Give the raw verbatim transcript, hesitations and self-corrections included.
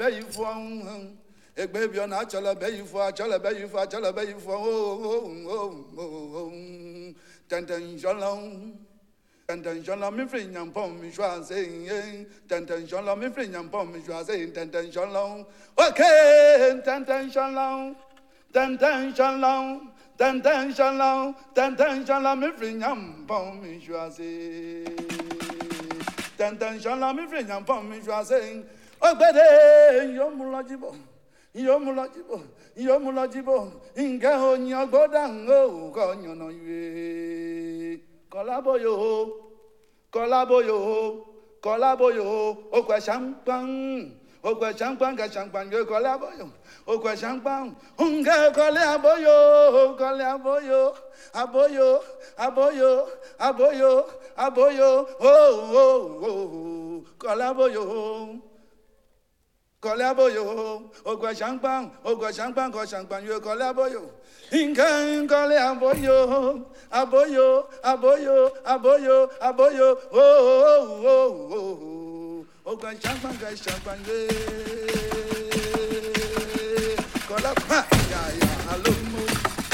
Bay for a baby on a chala bay for a chala bay for a chala bay for oh, oh, oh, Tantan Shalom. Tantan Shalom, me friend, and pom, me shall saying, Tantan Shalom, me friend, and pom, me shall saying, Tantan Shalom. Okay, Tantan Shalom, Tantan Shalom, Tantan Shalom, Tantan Shalom, me friend, and pom, me shall say. Tantan Shalom, me friend, and pom, me shall saying, oh, better, you're mulajibo. Yomulajibo, Yomulajibo, Ingaho Nyagodango, Gonyono, Colaboyo, Colaboyo, Colaboyo, Oqua Champagne, Oqua Champagne, Champagne, Colaboyo, Oqua Champagne, Unga Colaboyo, Colaboyo, Aboyo, Aboyo, Aboyo, Aboyo, oh, oh, oh, Colaboyo. Colaboyo, Ogua Champagne, Ogua Champagne, Ogua Champagne, you Colaboyo. Incan Colaboyo, Aboyo, Aboyo, Aboyo, Aboyo, oh, oh, oh, oh, Ogua Champagne, Champagne.